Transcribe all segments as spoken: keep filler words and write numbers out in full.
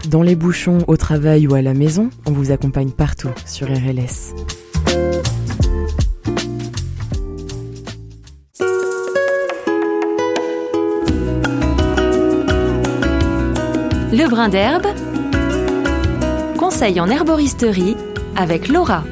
Dans les bouchons, au travail ou à la maison, on vous accompagne partout sur R L S. Le brin d'herbe, conseil en herboristerie avec Laura.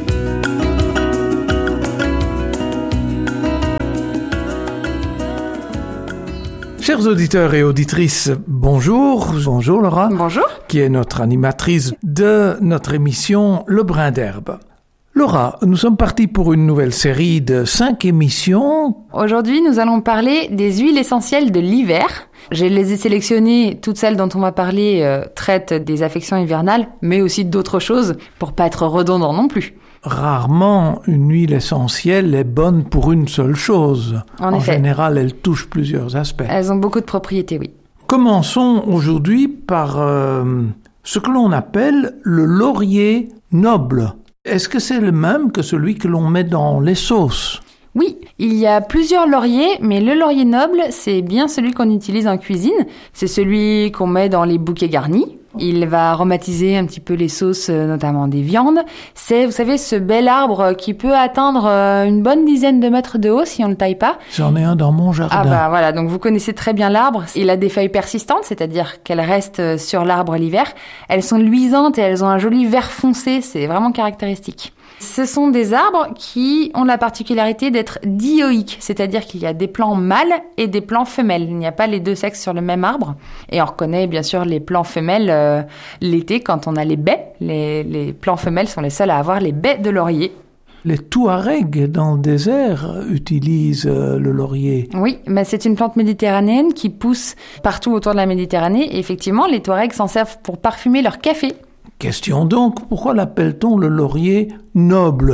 Chers auditeurs et auditrices, bonjour. Bonjour Laura. Bonjour. Qui est notre animatrice de notre émission Le brin d'herbe. Laura, nous sommes partis pour une nouvelle série de cinq émissions. Aujourd'hui, nous allons parler des huiles essentielles de l'hiver. Je les ai sélectionnées, toutes celles dont on va parler euh, traitent des affections hivernales, mais aussi d'autres choses, pour pas être redondant non plus. Rarement, une huile essentielle est bonne pour une seule chose. En, en effet. général, elle touche plusieurs aspects. Elles ont beaucoup de propriétés, oui. Commençons aujourd'hui par euh, ce que l'on appelle le laurier noble. Est-ce que c'est le même que celui que l'on met dans les sauces ? Oui, il y a plusieurs lauriers, mais le laurier noble, c'est bien celui qu'on utilise en cuisine. C'est celui qu'on met dans les bouquets garnis. Il va aromatiser un petit peu les sauces, notamment des viandes. C'est, vous savez, ce bel arbre qui peut atteindre une bonne dizaine de mètres de haut si on ne le taille pas. J'en ai un dans mon jardin. Ah bah voilà, donc vous connaissez très bien l'arbre. Il a des feuilles persistantes, c'est-à-dire qu'elles restent sur l'arbre l'hiver. Elles sont luisantes et elles ont un joli vert foncé, c'est vraiment caractéristique. Ce sont des arbres qui ont la particularité d'être dioïques, c'est-à-dire qu'il y a des plants mâles et des plants femelles. Il n'y a pas les deux sexes sur le même arbre. Et on reconnaît bien sûr les plants femelles euh, l'été quand on a les baies. Les, les plants femelles sont les seuls à avoir les baies de laurier. Les Touaregs dans le désert utilisent euh, le laurier. Oui, mais c'est une plante méditerranéenne qui pousse partout autour de la Méditerranée. Et effectivement, les Touaregs s'en servent pour parfumer leur café. Question donc, pourquoi l'appelle-t-on le laurier noble ?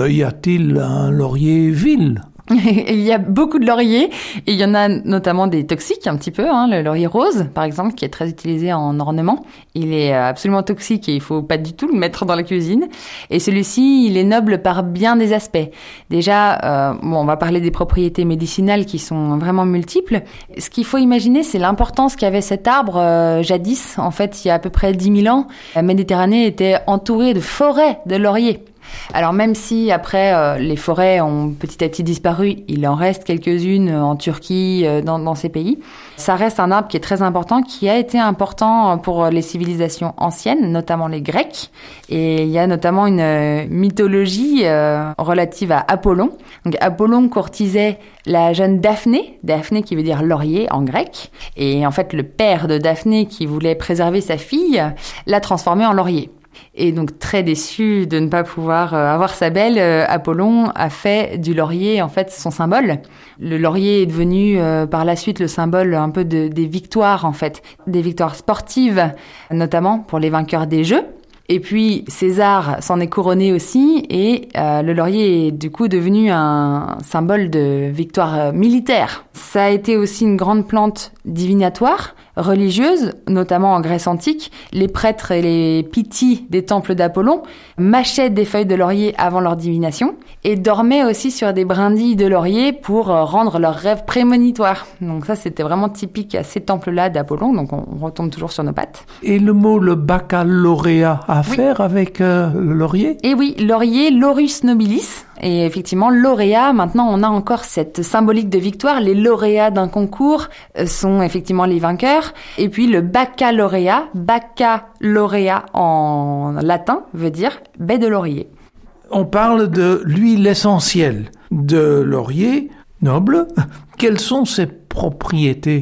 Y a-t-il un laurier vil ? Il y a beaucoup de lauriers et il y en a notamment des toxiques un petit peu, hein, le laurier rose par exemple qui est très utilisé en ornement. Il est absolument toxique et il faut pas du tout le mettre dans la cuisine. Et celui-ci, il est noble par bien des aspects. Déjà, euh, bon, on va parler des propriétés médicinales qui sont vraiment multiples. Ce qu'il faut imaginer, c'est l'importance qu'avait cet arbre euh, jadis. En fait, il y a à peu près dix mille ans, la Méditerranée était entourée de forêts de lauriers. Alors même si après euh, les forêts ont petit à petit disparu, il en reste quelques-unes en Turquie, euh, dans, dans ces pays, ça reste un arbre qui est très important, qui a été important pour les civilisations anciennes, notamment les Grecs. Et il y a notamment une euh, mythologie euh, relative à Apollon. Donc Apollon courtisait la jeune Daphné, Daphné qui veut dire laurier en grec. Et en fait le père de Daphné qui voulait préserver sa fille l'a transformée en laurier. Et donc très déçu de ne pas pouvoir euh, avoir sa belle, euh, Apollon a fait du laurier en fait son symbole. Le laurier est devenu euh, par la suite le symbole un peu de, des victoires en fait, des victoires sportives, notamment pour les vainqueurs des Jeux. Et puis César s'en est couronné aussi et euh, le laurier est du coup devenu un symbole de victoire militaire. Ça a été aussi une grande plante divinatoire, religieuse, notamment en Grèce antique. Les prêtres et les pythis des temples d'Apollon mâchaient des feuilles de laurier avant leur divination et dormaient aussi sur des brindilles de laurier pour rendre leurs rêves prémonitoires. Donc ça, c'était vraiment typique à ces temples-là d'Apollon, donc on retombe toujours sur nos pattes. Et le mot le baccalauréat a à Oui. faire avec euh, le laurier ? Et oui, laurier, laurus nobilis. Et effectivement, lauréat, maintenant on a encore cette symbolique de victoire. Les lauréats d'un concours sont effectivement les vainqueurs. Et puis le baccalauréat, baccalauréat en latin veut dire baie de laurier. On parle de l'huile essentielle de laurier noble. Quelles sont ses propriétés ?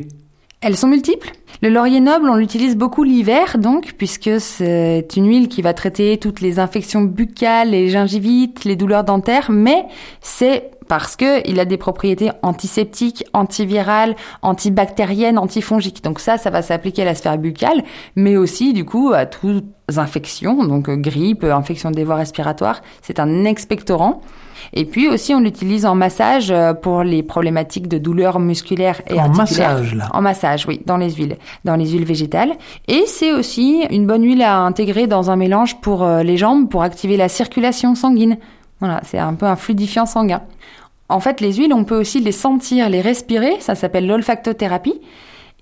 Elles sont multiples. Le laurier noble, on l'utilise beaucoup l'hiver, donc, puisque c'est une huile qui va traiter toutes les infections buccales, les gingivites, les douleurs dentaires, mais c'est parce que il a des propriétés antiseptiques, antivirales, antibactériennes, antifongiques. Donc ça, ça va s'appliquer à la sphère buccale, mais aussi, du coup, à toutes infections, donc grippe, infection des voies respiratoires. C'est un expectorant. Et puis aussi, on l'utilise en massage pour les problématiques de douleurs musculaires et en articulaires. En massage, là. En massage, oui, dans les huiles, dans les huiles végétales. Et c'est aussi une bonne huile à intégrer dans un mélange pour les jambes, pour activer la circulation sanguine. Voilà, c'est un peu un fluidifiant sanguin. En fait, les huiles, on peut aussi les sentir, les respirer. Ça s'appelle l'olfactothérapie.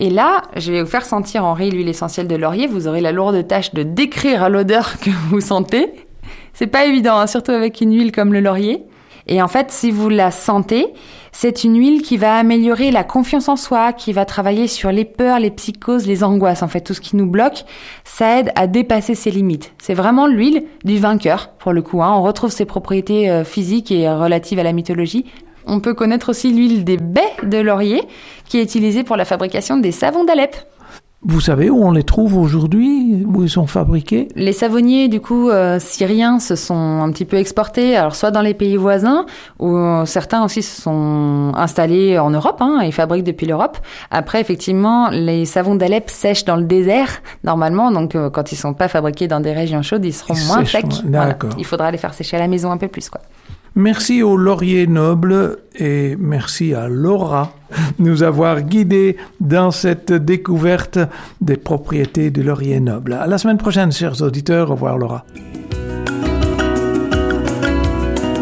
Et là, je vais vous faire sentir, Henri, l'huile essentielle de laurier. Vous aurez la lourde tâche de décrire l'odeur que vous sentez. C'est pas évident, hein, surtout avec une huile comme le laurier. Et en fait, si vous la sentez, c'est une huile qui va améliorer la confiance en soi, qui va travailler sur les peurs, les psychoses, les angoisses. En fait, tout ce qui nous bloque, ça aide à dépasser ses limites. C'est vraiment l'huile du vainqueur, pour le coup. Hein. On retrouve ses propriétés euh, physiques et relatives à la mythologie. On peut connaître aussi l'huile des baies de laurier, qui est utilisée pour la fabrication des savons d'Alep. Vous savez où on les trouve aujourd'hui, où ils sont fabriqués? Les savonniers, du coup, euh, syriens se sont un petit peu exportés, alors soit dans les pays voisins, ou euh, certains aussi se sont installés en Europe, hein, et fabriquent depuis l'Europe. Après, effectivement, les savons d'Alep sèchent dans le désert, normalement, donc euh, quand ils sont pas fabriqués dans des régions chaudes, ils seront Ils moins sèchent, secs. d'accord. Voilà. Il faudra les faire sécher à la maison un peu plus, quoi. Merci au Laurier Noble et merci à Laura de nous avoir guidés dans cette découverte des propriétés du Laurier Noble. À la semaine prochaine, chers auditeurs. Au revoir, Laura.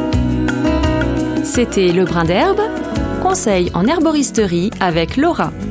C'était Le Brin d'Herbe, conseil en herboristerie avec Laura.